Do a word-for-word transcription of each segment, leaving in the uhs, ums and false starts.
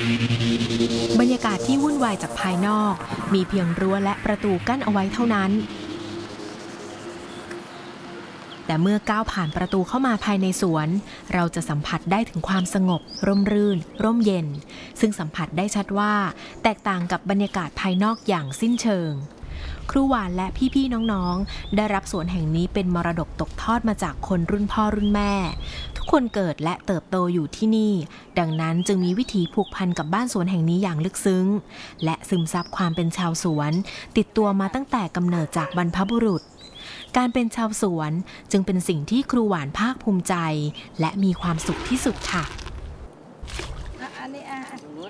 บรรยากาศที่วุ่นวายจากภายนอกมีเพียงรั้วและประตูกั้นเอาไว้เท่านั้นแต่เมื่อก้าวผ่านประตูเข้ามาภายในสวนเราจะสัมผัสได้ถึงความสงบร่มรื่นร่มเย็นซึ่งสัมผัสได้ชัดว่าแตกต่างกับบรรยากาศภายนอกอย่างสิ้นเชิงครูหวานและพี่ๆน้องๆได้รับสวนแห่งนี้เป็นมรดกตกทอดมาจากคนรุ่นพ่อรุ่นแม่ทุกคนเกิดและเติบโตอยู่ที่นี่ดังนั้นจึงมีวิถีผูกพันกับบ้านสวนแห่งนี้อย่างลึกซึ้งและซึมซับความเป็นชาวสวนติดตัวมาตั้งแต่กำเนิดจากบรรพบุรุษการเป็นชาวสวนจึงเป็นสิ่งที่ครูหวานภาคภูมิใจและมีความสุขที่สุดค่ะอันนี้อ่ะ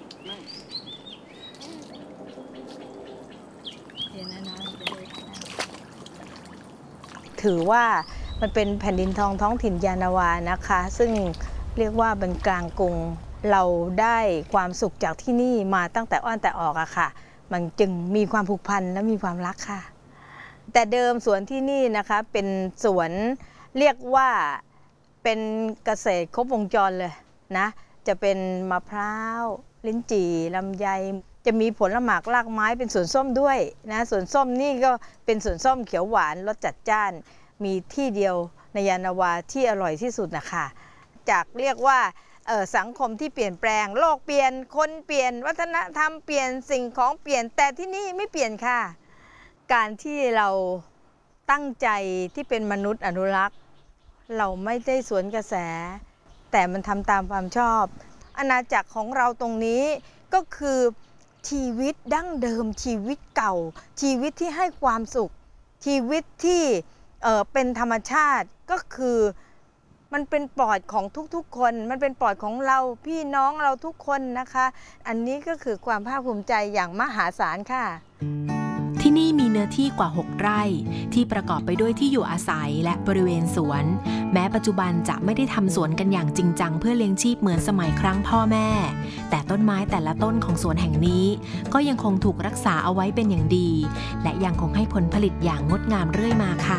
ถือว่ามันเป็นแผ่นดินทองท้องถิ่นยานนาวานะคะซึ่งเรียกว่าเป็นกลางกรุงเราได้ความสุขจากที่นี่มาตั้งแต่อ้อนแต่ออกอะค่ะมันจึงมีความผูกพันและมีความรักค่ะแต่เดิมสวนที่นี่นะคะเป็นสวนเรียกว่าเป็นเกษตรครบวงจรเลยนะจะเป็นมะพร้าวลิ้นจี่ลำไยจะมีผลหมากรากไม้เป็นสวนส้มด้วยนะสวนส้มนี่ก็เป็นสวนส้มเขียวหวานรสจัดจ้านมีที่เดียวในยานนาวาที่อร่อยที่สุดนะคะจากเรียกว่าสังคมที่เปลี่ยนแปลงโลกเปลี่ยนคนเปลี่ยนวัฒนธรรมเปลี่ยนสิ่งของเปลี่ยนแต่ที่นี่ไม่เปลี่ยนค่ะการที่เราตั้งใจที่เป็นมนุษย์อนุรักษ์เราไม่ได้สวนกระแสแต่มันทำตามความชอบอาณาจักรของเราตรงนี้ก็คือชีวิตดั้งเดิมชีวิตเก่าชีวิตที่ให้ความสุขชีวิตที่เอ่อเป็นธรรมชาติก็คือมันเป็นปอดของทุกๆคนมันเป็นปอดของเราพี่น้องเราทุกคนนะคะอันนี้ก็คือความภาคภูมิใจอย่างมหาศาลค่ะที่นี่มีเนื้อที่กว่าหกไร่ที่ประกอบไปด้วยที่อยู่อาศัยและบริเวณสวนแม้ปัจจุบันจะไม่ได้ทำสวนกันอย่างจริงจังเพื่อเลี้ยงชีพเหมือนสมัยครั้งพ่อแม่แต่ต้นไม้แต่ละต้นของสวนแห่งนี้ก็ยังคงถูกรักษาเอาไว้เป็นอย่างดีและยังคงให้ผลผลิตอย่างงดงามเรื่อยมาค่ะ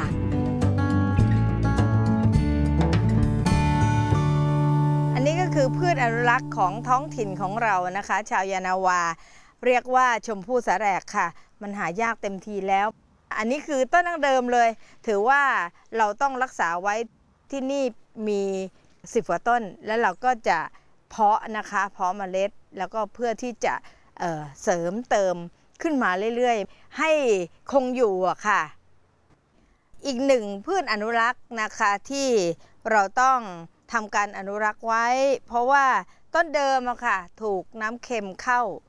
อันนี้ก็คือพืชอนุรักษ์ของท้องถิ่นของเรานะคะชาวยานาวาเรียกว่าชมพู่สาแหรกค่ะมันหายากเต็มทีแล้วอันนี้คือต้นดั้งเดิมเลยถือว่าเราต้องรักษาไว้ที่นี่มีสิบกว่าต้นแล้วเราก็จะเพาะนะคะเพาะเมล็ดแล้วก็เพื่อที่จะเอ่อเสริมเติมขึ้นมาเรื่อยๆให้คงอยู่อะค่ะอีกหนึ่งพืชอนุรักษ์นะคะที่เราต้องทำการอนุรักษ์ไว้เพราะว่าต้นเดิมอะค่ะถูกน้ำเค็มเข้า